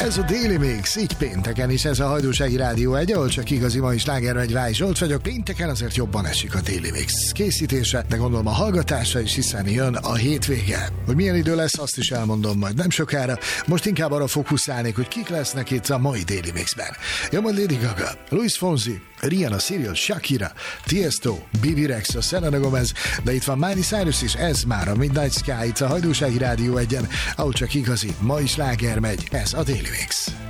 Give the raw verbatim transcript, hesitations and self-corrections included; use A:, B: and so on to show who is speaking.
A: Ez a Daily Mix, így pénteken is, ez a Hajdúsági Rádió egy, ahol csak igazi ma is sláger megy, Váj Zsolt vagyok. Pénteken azért jobban esik a Daily Mix készítése, de gondolom a hallgatása is, hiszen jön a hétvége. Hogy milyen idő lesz, azt is elmondom majd nem sokára. Most inkább arra fókuszálnék, hogy kik lesznek itt a mai Daily Mixben. Jön majd Lady Gaga, Luis Fonsi, Rihanna, Cyril, Shakira, Tiesto, Bibi Rexha, Selena Gomez, de itt van Miley Cyrus is, ez már a Midnight Sky, itt a Hajdúsági Rádió egyen, ahol csak igazi, ma is sláger megy, ez a Daily Mix.